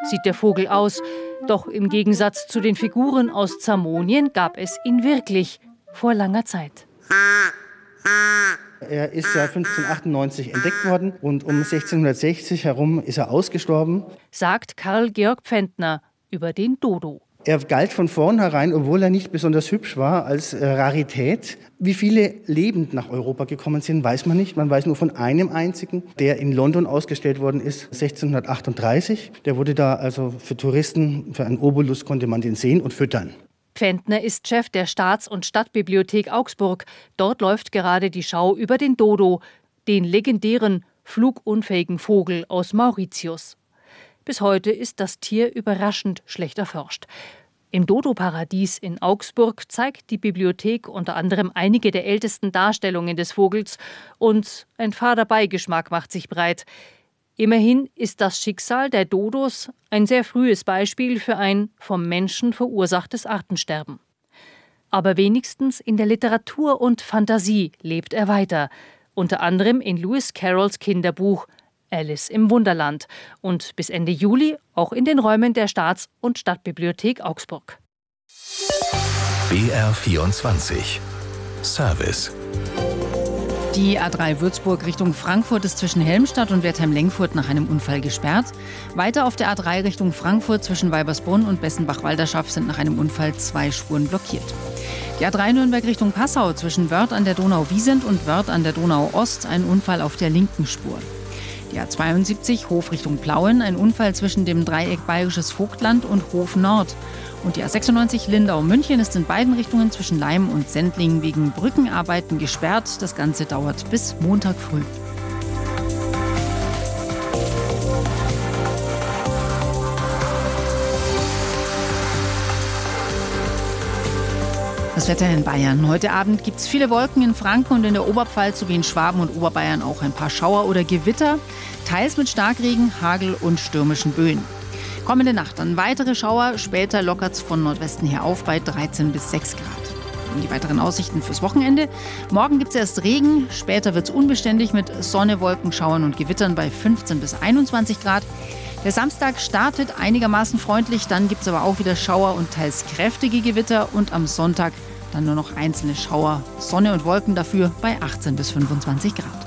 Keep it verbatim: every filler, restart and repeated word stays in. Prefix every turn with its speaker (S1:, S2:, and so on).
S1: sieht der Vogel aus. Doch im Gegensatz zu den Figuren aus Zamonien gab es ihn wirklich vor langer Zeit.
S2: Er ist ja fünfzehnhundertachtundneunzig entdeckt worden und um sechzehnhundertsechzig herum ist er ausgestorben,
S1: sagt Karl Georg Pfändner über den Dodo.
S2: Er galt von vornherein, obwohl er nicht besonders hübsch war, als äh, Rarität. Wie viele lebend nach Europa gekommen sind, weiß man nicht. Man weiß nur von einem einzigen, der in London ausgestellt worden ist, sechzehnhundertachtunddreißig. Der wurde da also für Touristen, für einen Obolus konnte man den sehen und füttern.
S1: Pfändner ist Chef der Staats- und Stadtbibliothek Augsburg. Dort läuft gerade die Schau über den Dodo, den legendären flugunfähigen Vogel aus Mauritius. Bis heute ist das Tier überraschend schlecht erforscht. Im Dodo-Paradies in Augsburg zeigt die Bibliothek unter anderem einige der ältesten Darstellungen des Vogels und ein fader Beigeschmack macht sich breit. Immerhin ist das Schicksal der Dodos ein sehr frühes Beispiel für ein vom Menschen verursachtes Artensterben. Aber wenigstens in der Literatur und Fantasie lebt er weiter, unter anderem in Lewis Carrolls Kinderbuch Alice im Wunderland und bis Ende Juli auch in den Räumen der Staats- und Stadtbibliothek Augsburg.
S3: B R vierundzwanzig Service.
S4: Die A drei Würzburg Richtung Frankfurt ist zwischen Helmstadt und Wertheim-Lengfurt nach einem Unfall gesperrt. Weiter auf der A drei Richtung Frankfurt zwischen Weibersbrunn und Bessenbach-Walderschaft sind nach einem Unfall zwei Spuren blockiert. Die A drei Nürnberg Richtung Passau zwischen Wörth an der Donau-Wiesent und Wörth an der Donau-Ost ein Unfall auf der linken Spur. Die A zweiundsiebzig Hof Richtung Plauen, ein Unfall zwischen dem Dreieck Bayerisches Vogtland und Hof Nord. Und die A sechsundneunzig Lindau-München ist in beiden Richtungen zwischen Leim und Sendling wegen Brückenarbeiten gesperrt. Das Ganze dauert bis Montag früh. Das Wetter in Bayern. Heute Abend gibt es viele Wolken in Franken und in der Oberpfalz sowie in Schwaben und Oberbayern auch ein paar Schauer oder Gewitter, teils mit Starkregen, Hagel und stürmischen Böen. Kommende Nacht dann weitere Schauer, später lockert es von Nordwesten her auf bei dreizehn bis sechs Grad. Und die weiteren Aussichten fürs Wochenende. Morgen gibt es erst Regen, später wird es unbeständig mit Sonne, Wolkenschauern und Gewittern bei fünfzehn bis einundzwanzig Grad. Der Samstag startet einigermaßen freundlich, dann gibt es aber auch wieder Schauer und teils kräftige Gewitter und am Sonntag dann nur noch einzelne Schauer, Sonne und Wolken dafür bei achtzehn bis fünfundzwanzig Grad.